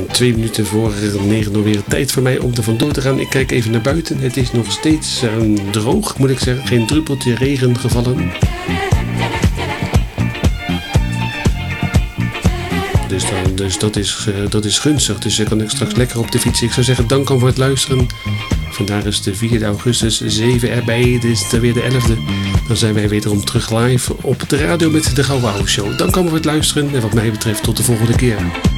En 2 minuten voor 9 uur weer tijd voor mij om er vandoor te gaan. Ik kijk even naar buiten. Het is nog steeds droog, moet ik zeggen. Geen druppeltje regen gevallen. Dus dat is gunstig. Dus dan kan ik straks lekker op de fiets. Ik zou zeggen, dank voor het luisteren. Vandaag is de 4 augustus, 7 erbij. Dit is weer de 11e. Dan zijn wij wederom terug live op de radio met de Gouden Ouwe Show. Dank voor het luisteren. En wat mij betreft tot de volgende keer.